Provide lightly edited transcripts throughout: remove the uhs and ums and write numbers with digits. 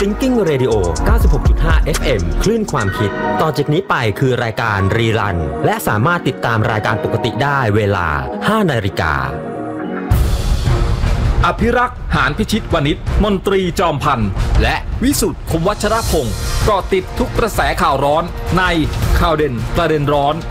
Thinking Radio 96.5 FM คลื่นความคิดต่อจากนี้ไปคือรายการรีรันและสามารถติดตามรายการปกติได้เวลา 5 นาฬิกาอภิรักษ์หานพิชิตวณิชมนตรีจอมพันธ์และวิสุทธิ์คมวัชรพงศ์เกาะติดทุกกระแสข่าวร้อนในข่าวเด่นประเด็นร้อน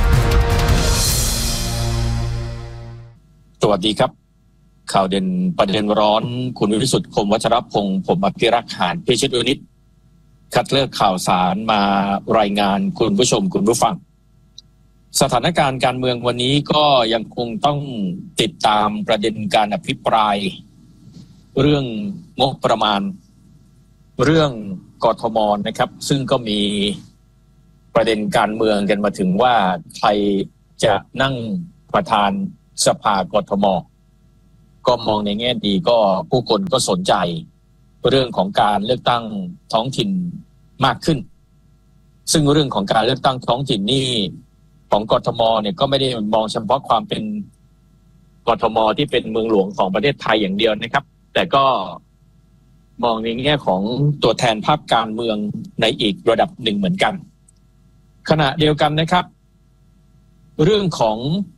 สวัสดีครับข่าวเด่นประเด็นร้อนคุณวิสุทธิ์คมวัชรพงศ์ผมอภิรักษ์หานพิชิตวณิชคัดเลือกข่าวสารมารายงานคุณผู้ชมคุณผู้ฟังสถานการณ์การเมืองวันนี้ก็ยังคงต้องติดตามประเด็นการอภิปรายเรื่องงบประมาณเรื่องกทม.นะครับซึ่งก็มีประเด็นการเมืองกันมาถึงว่าใครจะนั่งประธานสภากทม.ก็มองในแง่ดีก็ผู้คนก็สนใจเรื่องของการเลือกตั้งท้องถิ่นมากขึ้นซึ่งเรื่องของการเลือกตั้งท้องถิ่นนี่ของกทม.เนี่ยก็ไม่ได้มองเฉพาะความเป็นกทม.ที่เป็นเมืองหลวงของประเทศไทยอย่างเดียวนะครับแต่ก็มองในแง่ของตัวแทนภาคการเมืองในอีกระดับหนึ่งเหมือนกันขณะเดียวกันนะครับเรื่องของ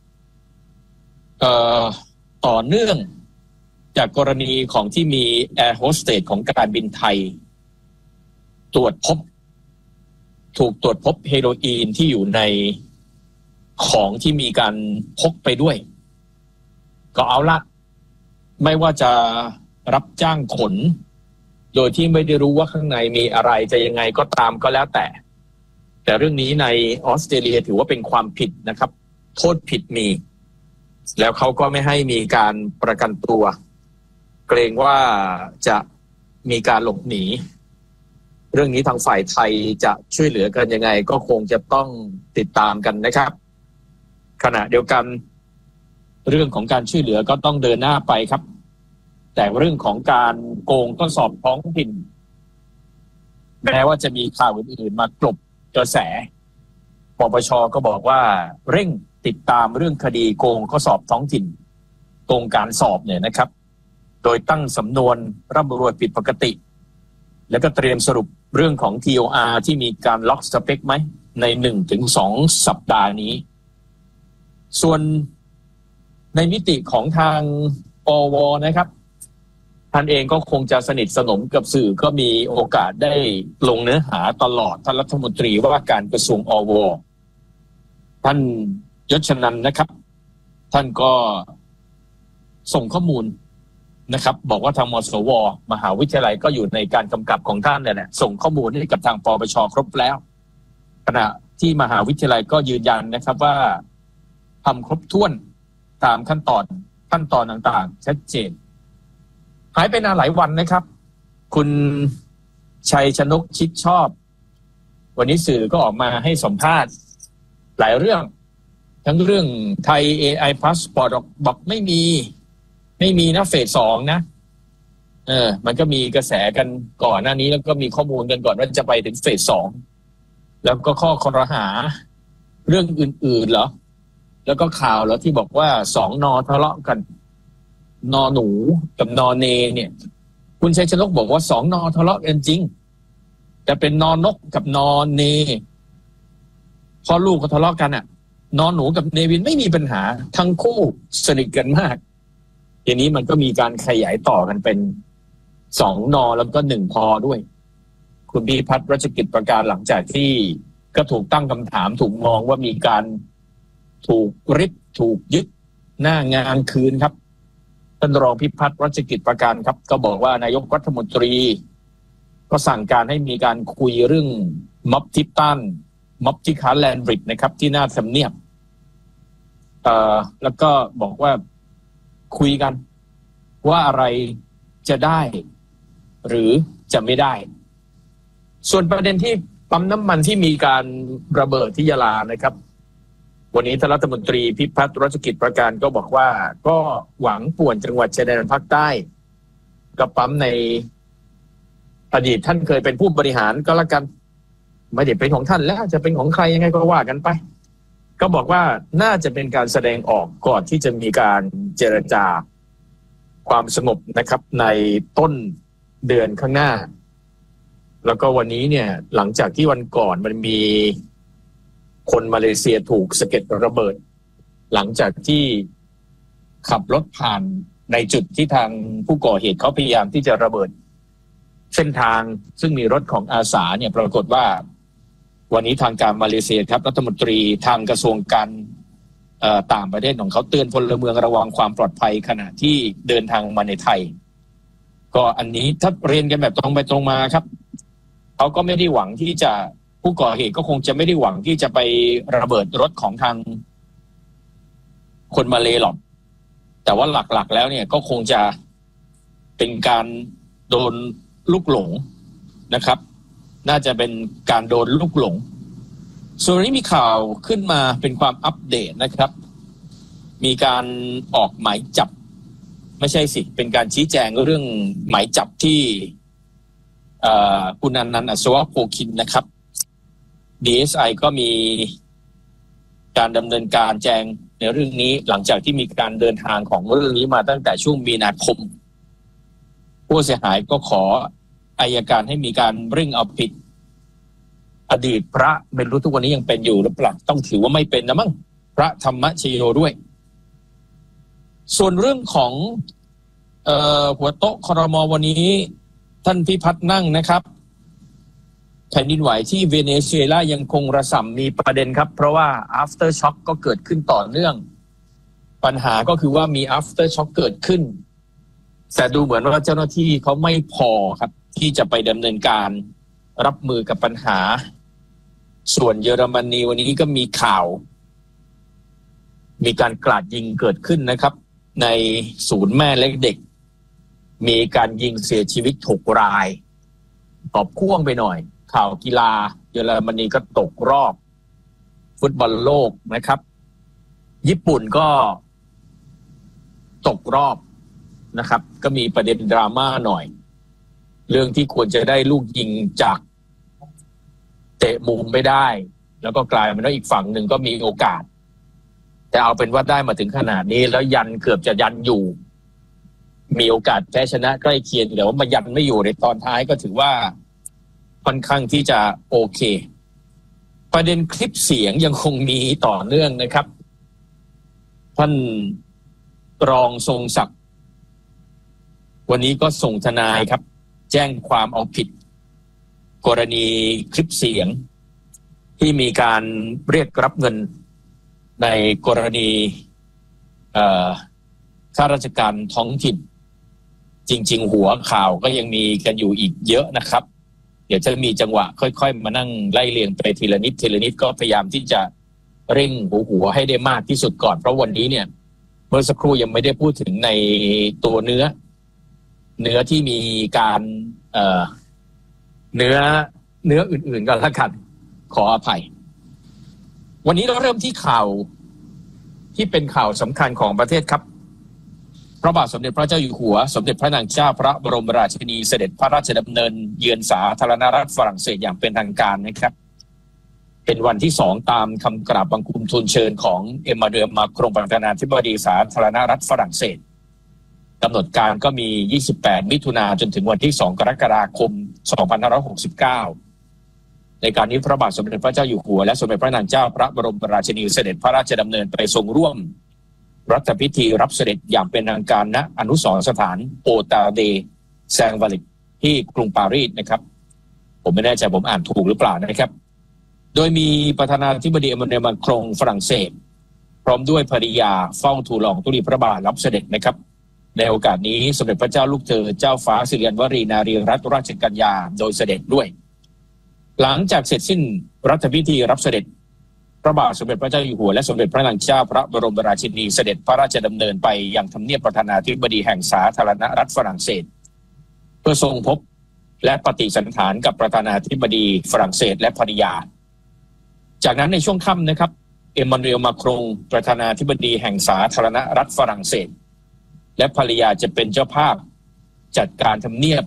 ต่อเนื่องจากกรณีของที่มีแอร์โฮสเตสของการบินไทยถูกตรวจพบเฮโรอีนที่อยู่ในของที่มีการพกไปด้วยก็เอาละไม่ว่าจะรับจ้างขนโดยที่ไม่ได้รู้ว่าข้างในมีอะไรจะยังไงก็ตามก็แล้วแต่เรื่องนี้ในออสเตรเลียถือว่าเป็นความผิดนะครับโทษผิดมีแล้วเขาก็ไม่ให้มีการประกันตัวเกรงว่าจะมีการหลบหนีเรื่องนี้ทางฝ่ายไทยจะช่วยเหลือกันยังไงก็คงจะต้องติดตามกันนะครับขณะเดียวกันเรื่องของการช่วยเหลือก็ต้องเดินหน้าไปครับแต่เรื่องของการโกงข้อสอบท้องถิ่นแม้ว่าจะมีข่าวอื่นๆมากลบกระแสปปช.ก็บอกว่าเร่งติดตามเรื่องคดีโกงข้อสอบท้องถิ่นโกงการสอบเนี่ยนะครับโดยตั้งสำนวนร่ำรวยผิดปกติแล้วก็เตรียมสรุปเรื่องของ TOR ที่มีการล็อกสเปคไหมใน 1-2 สัปดาห์นี้ส่วนในมิติของทางปว.นะครับท่านเองก็คงจะสนิทสนมกับสื่อก็มีโอกาสได้ลงเนื้อหาตลอดท่านรัฐมนตรีว่าการกระทรวงอว.ท่านยศนันท์นะครับท่านก็ส่งข้อมูลนะครับบอกว่าทางมศว.มหาวิทยาลัยก็อยู่ในการกำกับของท่านเนี่ยแหละส่งข้อมูลให้กับทางปปช.ครบแล้วขณะที่มหาวิทยาลัยก็ยืนยันนะครับว่าทำครบถ้วนตามขั้นตอนต่างๆชัดเจนหายไปนานหลายวันนะครับคุณชัยชนกชิดชอบวันนี้สื่อก็ออกมาให้สัมภาษณ์หลายเรื่องทั้งเรื่องไทย AI Passport บอกไม่มีนะเฟส 2นะมันก็มีกระแสกันก่อนหน้านี้แล้วก็มีข้อมูลกันก่อนว่าจะไปถึงเฟส 2แล้วก็ข้อครหาเรื่องอื่นๆเหรอแล้วก็ข่าวแล้วที่บอกว่า2 น.ทะเลาะกันน.หนูกับน.เนเนี่ยคุณชัยชนกบอกว่า2 น.ทะเลาะกันจริงแต่เป็นน.นกกับน.เนพอลูกก็ทะเลาะกันอ่ะน.หนูกับเนวินไม่มีปัญหาทั้งคู่สนิทกันมากทีนี้มันก็มีการขยายต่อกันเป็น2 น.แล้วก็1 พ.ด้วยคุณพิพัฒน์รัชกิจประการหลังจากที่ก็ถูกตั้งคำถามถูกมองว่ามีการถูกริบถูกยึดหน้างานคืนครับท่านรองพิพัฒน์รัชกิจประการครับก็บอกว่านายกรัฐมนตรีก็สั่งการให้มีการคุยเรื่องม็อบที่ต้านม็อบที่คาร์แลนด์บริดจ์นะครับที่หน้าทำเนียบแล้วก็บอกว่าคุยกันว่าอะไรจะได้หรือจะไม่ได้ส่วนประเด็นที่ปั๊มน้ำมันที่มีการระเบิดที่ยะลานะครับวันนี้ท่านรัฐมนตรีพิพัฒน์รัชกิจประการก็บอกว่าก็หวังป่วนจังหวัดชายแดนภาคใต้กับปั๊มในอดีตท่านเคยเป็นผู้บริหารก็แล้วกันไม่ได้เป็นของท่านแล้วจะเป็นของใครยังไงก็ว่ากันไปก็บอกว่าน่าจะเป็นการแสดงออกก่อนที่จะมีการเจรจาความสงบนะครับในต้นเดือนข้างหน้าแล้วก็วันนี้เนี่ยหลังจากที่วันก่อนมันมีคนมาเลเซียถูกสะเก็ดระเบิดหลังจากที่ขับรถผ่านในจุดที่ทางผู้ก่อเหตุเขาพยายามที่จะระเบิดเส้นทางซึ่งมีรถของอาสาเนี่ยปรากฏว่าวันนี้ทางการมาเลเซียครับรัฐมนตรีทางกระทรวงการต่างประเทศของเขาเตือนพลเมืองระวังความปลอดภัยขณะที่เดินทางมาในไทยก็อันนี้ถ้าเรียนกันแบบตรงไปตรงมาครับเขาก็ไม่ได้หวังที่จะผู้ก่อเหตุก็คงจะไม่ได้หวังที่จะไประเบิดรถของทางคนมาเลหรอกแต่ว่าหลักๆแล้วเนี่ยก็คงจะเป็นการโดนลูกหลงนะครับน่าจะเป็นการโดนลูกหลงส่วนนี้มีข่าวขึ้นมาเป็นความอัปเดตนะครับมีการออกหมายจับไม่ใช่สิเป็นการชี้แจงเรื่องหมายจับที่คุณอนันต์ อัศวโพคินนะครับ DSI ก็มีการดำเนินการแจ้งในเรื่องนี้หลังจากที่มีการเดินทางของเรื่องนี้มาตั้งแต่ช่วงมีนาคมผู้เสียหายก็ขออัยการให้มีการเร่งเอาผิดอดีตพระไม่รู้ทุกวันนี้ยังเป็นอยู่หรือเปล่าต้องถือว่าไม่เป็นนะมั้งพระธรรมชโยด้วยส่วนเรื่องของหัวโต๊ะครม.วันนี้ท่านพิพัฒน์นั่งนะครับแผ่นดินไหวที่เวเนซุเอลายังคงระส่ำมีประเด็นครับเพราะว่า after shock ก็เกิดขึ้นต่อเนื่องปัญหาก็คือว่ามี after shock เกิดขึ้นแต่ดูเหมือนว่าเจ้าหน้าที่เขาไม่พอครับที่จะไปดำเนินการรับมือกับปัญหาส่วนเยอรมนีวันนี้ก็มีข่าวมีการกราดยิงเกิดขึ้นนะครับในศูนย์แม่เล็กเด็กมีการยิงเสียชีวิต6 รายตอบพ่วงไปหน่อยข่าวกีฬาเยอรมนีก็ตกรอบฟุตบอลโลกนะครับญี่ปุ่นก็ตกรอบนะครับก็มีประเด็นดราม่าหน่อยเรื่องที่ควรจะได้ลูกยิงจากเตะมุมไม่ได้แล้วก็กลายเป็นว่าอีกฝั่งหนึ่งก็มีโอกาสแต่เอาเป็นว่าได้มาถึงขนาดนี้แล้วยันเกือบจะยันอยู่มีโอกาสแพ้ชนะใกล้เคียงแต่ว่ามายันไม่อยู่ในตอนท้ายก็ถือว่าค่อนข้างที่จะโอเคประเด็นคลิปเสียงยังคงมีต่อเนื่องนะครับท่านรองทรงศักดิ์วันนี้ก็ส่งทนายครับแจ้งความเอาผิดกรณีคลิปเสียงที่มีการเรียกรับเงินในกรณีข้าราชการท้องถิ่นจริงๆหัวข่าวก็ยังมีกันอยู่อีกเยอะนะครับเดี๋ยวจะมีจังหวะค่อยๆมานั่งไล่เรียงไปทีละนิดทีละนิดก็พยายามที่จะเร่งหัวให้ได้มากที่สุดก่อนเพราะวันนี้เนี่ยเมื่อสักครู่ยังไม่ได้พูดถึงในตัวเนื้อที่มีการเนื้ออื่นๆกันละกันขออภัยวันนี้เราเริ่มที่ข่าวที่เป็นข่าวสำคัญของประเทศครับพระบาทสมเด็จพระเจ้าอยู่หัวสมเด็จพระนางเจ้าพระบรมราชินีเสด็จพระราชดำเนินเยือนสาธารณรัฐฝรั่งเศสอย่างเป็นทางการนะครับเป็นวันที่2ตามคำกราบบังคมทูลเชิญของเอ็มมานูเอล มาครงประธานาธิบดีสาธารณรัฐฝรั่งเศสกำหนดการก็มี28มิถุนายนจนถึงวันที่2กรกฎาคม2569ในการนี้พระบาทสมเด็จพระเจ้าอยู่หัวและสมเด็จพระนางเจ้าพระบรมราชินีเสด็จพระราชดำเนินไปทรงร่วมรัฐพิธีรับเสด็จอย่างเป็นทางการณอนุสรณ์สถานโอตาเดแซงวาลิกที่กรุงปารีสนะครับผมไม่แน่ใจผมอ่านถูกหรือเปล่านะครับโดยมีประธานาธิบดีเอ็มมานูเอล มาครงฝรั่งเศสพร้อมด้วยภริยาเฝ้าทูลละอองธุลีพระบาทรับเสด็จนะครับในโอกาสนี้สมเด็จพระเจ้าลูกเธอเจ้าฟ้าสิริวัณวรีนารีรัตนราชกัญญาโดยเสด็จด้วยหลังจากเสร็จสิ้นรัฐพิธีรับเสด็จพระบาทสมเด็จพระเจ้าอยู่หัวและสมเด็จพระนางเจ้าพระบรมราชินีเสด็จพระราชดำเนินไปยังทำเนียบประธานาธิบดีแห่งสาธารณรัฐฝรั่งเศสเพื่อทรงพบและปฏิสันถานกับประธานาธิบดีฝรั่งเศสและภริยาจากนั้นในช่วงค่ำนะครับเอ็มมานูเอล มาครงประธานาธิบดีแห่งสาธารณรัฐฝรั่งเศสและภริยาจะเป็นเจ้าภาพจัดการทำเนียบ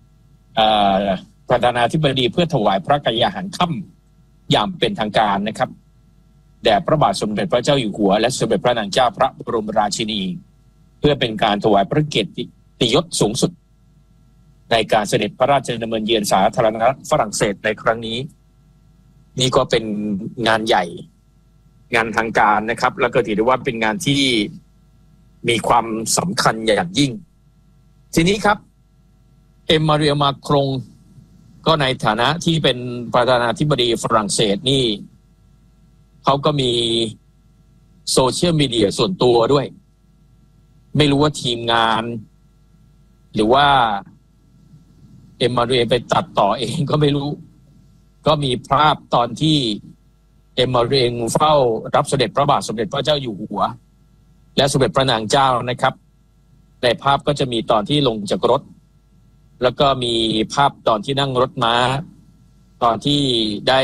ประธานาธิบดีเพื่อถวายพระกยาหารค่ำอย่างเป็นทางการนะครับแด่พระบาทสมเด็จพระเจ้าอยู่หัวและสมเด็จพระนางเจ้าพระบรมราชินีเพื่อเป็นการถวายพระเกียรติยศสูงสุดในการเสด็จพระราชดำเนินเยือนสาธารณรัฐฝรั่งเศสในครั้งนี้นี่ก็เป็นงานใหญ่งานทางการนะครับแล้วก็ถือได้ว่าเป็นงานที่มีความสำคัญอย่างยิ่งทีนี้ครับเอ็มมานูเอล มาครงก็ในฐานะที่เป็นประธานาธิบดีฝรั่งเศสนี่เขาก็มีโซเชียลมีเดียส่วนตัวด้วยไม่รู้ว่าทีมงานหรือว่าเอ็มมานูเอลไปตัดต่อเองก็ไม่รู้ก็มีภาพตอนที่เอ็มมานูเอลเฝ้ารับเสด็จพระบาทสมเด็จพระเจ้าอยู่หัวและสมเด็จพระนางเจ้านะครับในภาพก็จะมีตอนที่ลงจากรถแล้วก็มีภาพตอนที่นั่งรถม้าตอนที่ได้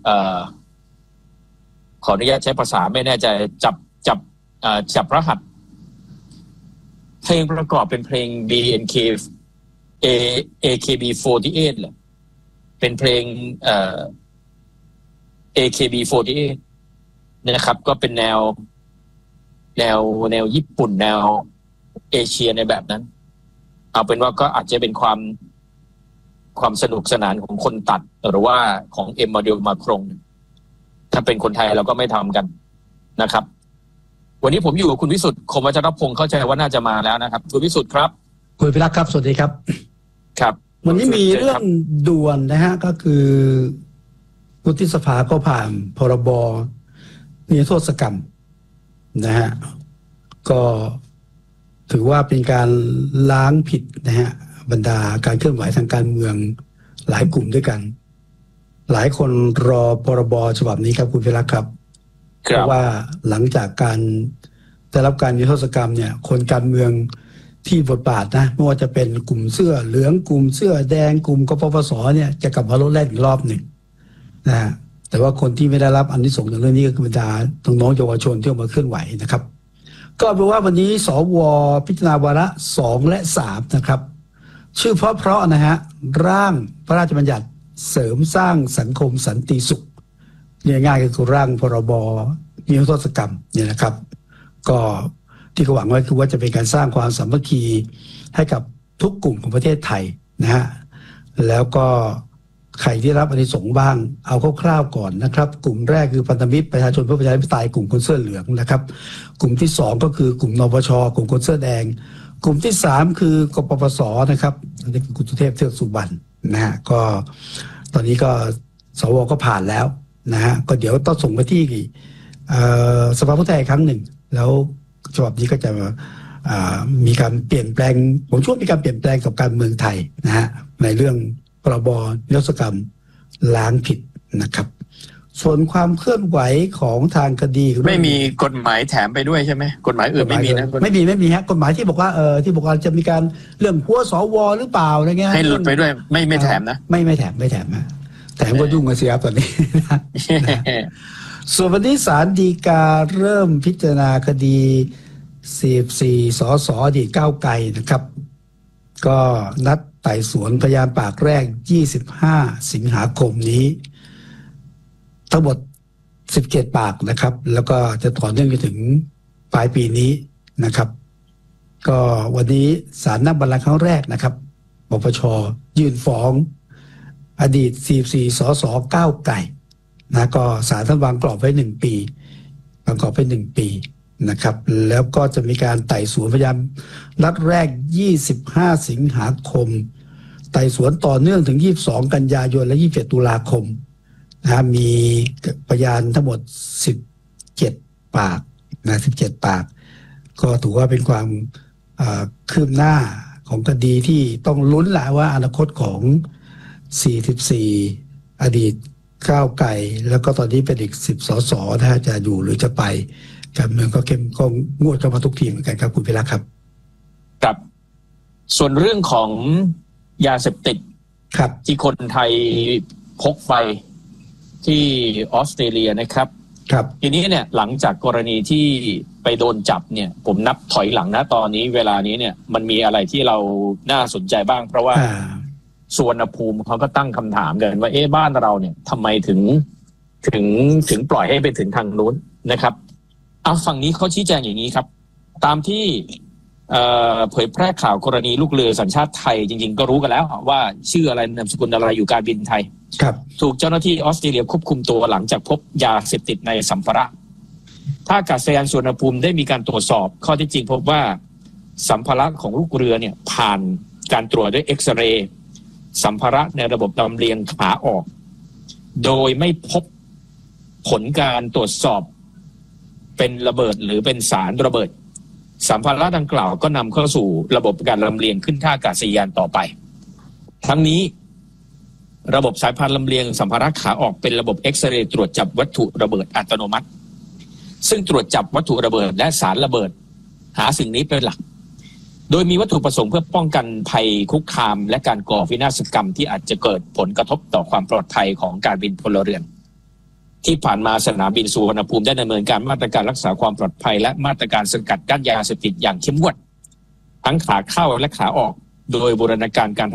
ขออนุญาตใช้ภาษาไม่แน่ใจจับพระหัตถ์เพลงประกอบเป็นเพลง AKB48 เหรอเป็นเพลงAKB48 นะครับก็เป็นแนวญี่ปุ่นแนวเอเชียในแบบนั้นเอาเป็นว่าก็อาจจะเป็นความสนุกสนานของคนตัดหรือว่าของเอ็มมานูเอล มาครงถ้าเป็นคนไทยเราก็ไม่ทำกันนะครับวันนี้ผมอยู่กับคุณวิสุทธิ์คมวัชรพงศ์เข้าใจว่าน่าจะมาแล้วนะครับคุณวิสุทธิ์ครับคุณพิรักษ์ครับสวัสดีครับครับวันนี้มีเรื่องด่วนนะฮะก็คือวุฒิสภาก็ผ่านพรบนิรโทษกรรมนะฮะก็ถือว่าเป็นการล้างผิดนะฮะบรรดาการเคลื่อนไหวทางการเมืองหลายกลุ่มด้วยกันหลายคนรอพรบฉบับนี้ครับคุณพิรักษ์ครับเพราะว่าหลังจากการได้รับการนิรโทษกรรมเนี่ยคนการเมืองที่บทบาทนะไม่ว่าจะเป็นกลุ่มเสื้อเหลืองกลุ่มเสื้อแดงกลุ่มกปปสเนี่ยจะกลับมาลดแล่นอีกรอบหนึ่งนะฮะแต่ว่าคนที่ไม่ได้รับอานิสงส์จากเรื่องนี้ก็คือบรรดาน้องๆเยาวชนที่ออกมาเคลื่อนไหวนะครับก็แปลว่าวันนี้สวพิจารณาวาระ2และ3นะครับชื่อเพราะนะฮะร่างพระราชบัญญัติเสริมสร้างสังคมสันติสุขง่ายๆก็คือร่างพรบนิรโทษกรรมเนี่ยนะครับก็ที่ก็หวังไว้คือว่าจะเป็นการสร้างความสามัคคีให้กับทุกกลุ่มของประเทศไทยนะฮะแล้วก็ใครที่รับอานิสงส์บ้างเอาคร่าวๆก่อนนะครับกลุ่มแรกคือพันธมิตรประชาชนเพื่อประชาธิปไตยกลุ่มคนเสื้อเหลืองนะครับกลุ่มที่2ก็คือกลุ่มนปชกลุ่มคนเสื้อแดงกลุ่มที่3คือกปปสนะครับนี่คือคุณสุเทพเทือกสุบรรณนะฮะก็ตอนนี้ก็สวก็ผ่านแล้วนะฮะก็เดี๋ยวต้องส่งไปที่สภาผู้แทนอีกครั้งหนึ่งแล้วฉบับนี้ก็จะมีการเปลี่ยนแปลงผมช่วยมีการเปลี่ยนแปลงกับการเมืองไทยนะฮะในเรื่องพรบนิรโทษกรรมล้างผิดนะครับส่วนความเคลื่อนไหวของทางคดีไม่มีกฎหมายแถมไปด้วยใช่ไหมกฎหมายอื่นไม่มีนะไม่มีฮะกฎหมายที่บอกว่าจะมีการเรื่องหัวสวหรือเปล่าอะไรเงี้ยให้หลุดไปด้วยไม่แถมนะไม่แถมนะแถมก็ยุ่งกันสิครับตอนนี้ ส่วนวันนี้ศาลฎีกาเริ่มพิจารณาคดี44สสอดีตก้าวไกลนะครับก็นัดไต่สวนพยานปากแรก25สิงหาคมนี้ทั้งหมด17ปากนะครับแล้วก็จะต่อเนื่องไปถึงปลายปีนี้นะครับก็วันนี้ศาลนัดบัลลังก์ครั้งแรกนะครับปปชยื่นฟ้องอดีต44สสก้าวไกลนะก็ศาลท่านวางกรอบไว้1ปีวางกรอบไว้1ปีนะครับแล้วก็จะมีการไต่สวนพยานนัดแรก25สิงหาคมไต่สวนต่อเนื่องถึง22กันยายนและ27ตุลาคมนะมีพยานทั้งหมด17ปากนะ17ปากก็ถือว่าเป็นความคืบหน้าของคดีที่ต้องลุ้นแหละว่าอนาคตของ44อดีตก้าวไกลแล้วก็ตอนนี้เป็นอีก10สสนะจะอยู่หรือจะไปการเมืองก็เข้มข้นงวดเข้ามาทุกทีเหมือนกันครับคุณพิรักษ์ครับครับส่วนเรื่องของยาเสพติดครับที่คนไทยพกไปที่ออสเตรเลียนะครับครับทีนี้เนี่ยหลังจากกรณีที่ไปโดนจับเนี่ยผมนับถอยหลังนะตอนนี้เวลานี้เนี่ยมันมีอะไรที่เราน่าสนใจบ้างเพราะว่าสุวรรณภูมิเขาก็ตั้งคำถามกันว่าบ้านเราเนี่ยทำไมถึงปล่อยให้ไปถึงทางนู้นนะครับเอาฝั่งนี้เขาชี้แจงอย่างนี้ครับตามที่เผยแพร่ข่าวกรณีลูกเรือสัญชาติไทยจริงๆก็รู้กันแล้วว่าชื่ออะไรนามสกุลอะไรอยู่การบินไทยครับถูกเจ้าหน้าที่ออสเตรเลียควบคุมตัวหลังจากพบยาเสพติดในสัมภาระท่าอากาศยานสุวรรณภูมิได้มีการตรวจสอบข้อที่จริงพบว่าสัมภาระของลูกเรือเนี่ยผ่านการตรวจด้วยเอ็กซเรย์สัมภาระในระบบลำเลียงขาออกโดยไม่พบผลการตรวจสอบเป็นระเบิดหรือเป็นสารระเบิดสัมภาระดังกล่าวก็นำเข้าสู่ระบบการลำเลียงขึ้นท่าอากาศยานต่อไปทั้งนี้ระบบสายพานลำเลียงสัมภาระขาออกเป็นระบบเอ็กซเรย์ตรวจจับวัตถุระเบิดอัตโนมัติซึ่งตรวจจับวัตถุระเบิดและสารระเบิดหาสิ่งนี้เป็นหลักโดยมีวัตถุประสงค์เพื่อป้องกันภัยคุกคามและการก่อวินาศกรรมที่อาจจะเกิดผลกระทบต่อความปลอดภัยของการบินพลเรือนที่ผ่านมาสนามบินสุวรรณภูมิได้ดำเนินการมาตรการรักษาความปลอดภัยและมาตรการสกัดกั้นยาเสพติดอย่างเข้มงวดทั้งขาเข้าและขาออกโดยบูรณาการการ